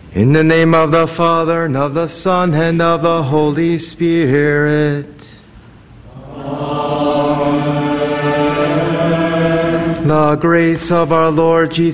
In the name of the Father, and of the Son, and of the Holy Spirit. Amen. The grace of our Lord Jesus